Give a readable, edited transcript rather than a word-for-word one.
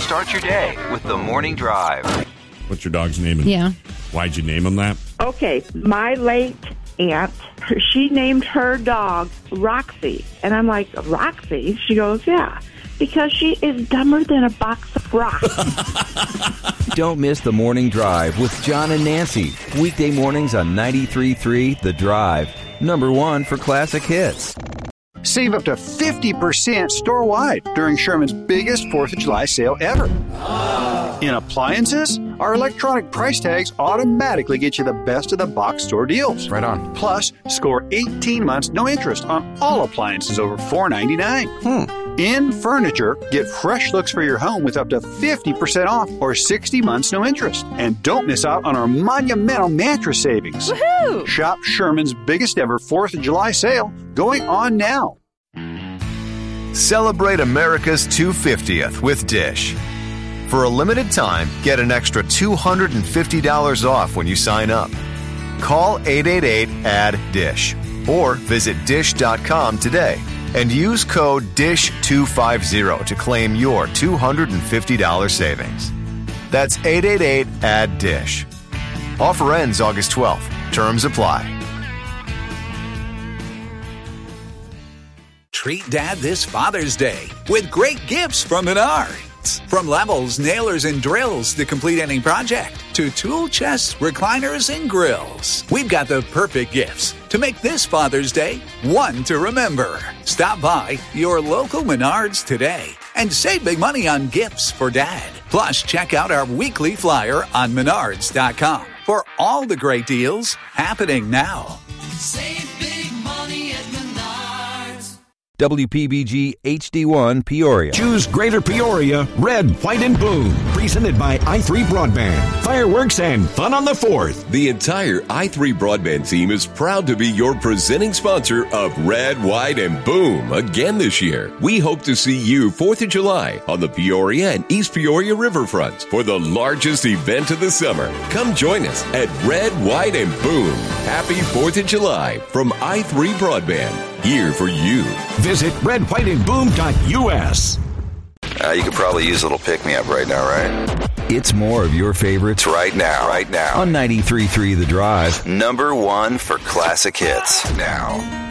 Start your day with the Morning Drive. What's your dog's name? Yeah. Why'd you name him that? Okay, my late aunt, she named her dog Roxy. And I'm like, Roxy? She goes, yeah, because she is dumber than a box of rocks. Don't miss the Morning Drive with John and Nancy. Weekday mornings on 93.3 The Drive. Number 1 for classic hits. Save up to 50% store-wide during Sherman's biggest 4th of July sale ever. In appliances, our electronic price tags automatically get you the best of the box store deals. Right on. Plus, score 18 months no interest on all appliances over $4.99. In furniture, get fresh looks for your home with up to 50% off or 60 months no interest. And don't miss out on our monumental mattress savings. Woohoo! Shop Sherman's biggest ever 4th of July sale going on now. Celebrate America's 250th with Dish. For a limited time, get an extra $250 off when you sign up. Call 888-ADD-DISH or visit dish.com today and use code DISH250 to claim your $250 savings. That's 888-ADD-DISH. Offer ends August 12th. Terms apply. Treat Dad this Father's Day with great gifts from Menards. From levels, nailers, and drills to complete any project, to tool chests, recliners, and grills. We've got the perfect gifts to make this Father's Day one to remember. Stop by your local Menards today and save big money on gifts for Dad. Plus, check out our weekly flyer on Menards.com for all the great deals happening now. Save big money at Menards. WPBG HD1 Peoria. Choose Greater Peoria, red, white, and boom. Presented by i3 Broadband. Fireworks and fun on the 4th. The entire i3 Broadband team is proud to be your presenting sponsor of Red, White, and Boom again this year. We hope to see you 4th of July on the Peoria and East Peoria riverfronts for the largest event of the summer. Come join us at Red, White, and Boom. Happy 4th of July from i3 Broadband. Here for you. Visit redwhiteandboom.us. You could probably use a little pick-me-up right now, right? It's more of your favorites right now. On 93.3 The Drive. Number 1 for classic hits now.